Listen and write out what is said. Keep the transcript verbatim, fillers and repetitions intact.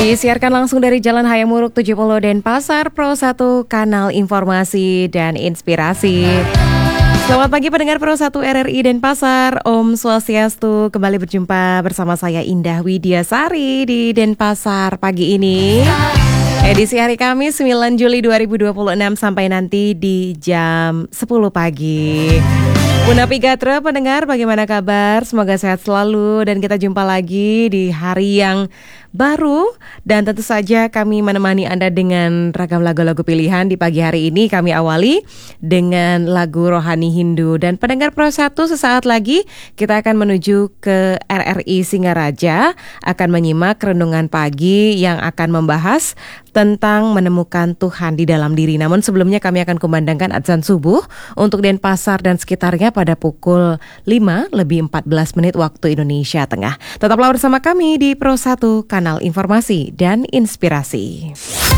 Disiarkan langsung dari Jalan Hayamuruk tujuh puluh Denpasar, Pro satu, kanal informasi dan inspirasi. Selamat pagi pendengar Pro satu R R I Denpasar, Om Swastiastu. Kembali berjumpa bersama saya Indah Widiasari di Denpasar pagi ini. Edisi hari Kamis sembilan Juli dua ribu dua puluh enam sampai nanti di jam sepuluh pagi. Punapi Gatra pendengar, bagaimana kabar? Semoga sehat selalu dan kita jumpa lagi di hari yang baru. Dan tentu saja kami menemani Anda dengan ragam lagu-lagu pilihan di pagi hari ini. Kami awali dengan lagu rohani Hindu. Dan pendengar Pro satu, sesaat lagi kita akan menuju ke R R I Singaraja, akan menyimak renungan pagi yang akan membahas tentang menemukan Tuhan di dalam diri. Namun sebelumnya kami akan kumandangkan adzan subuh untuk Denpasar dan sekitarnya pada pukul lima lebih empat belas menit waktu Indonesia Tengah. Tetaplah bersama kami di Pro satu, kanal informasi dan inspirasi.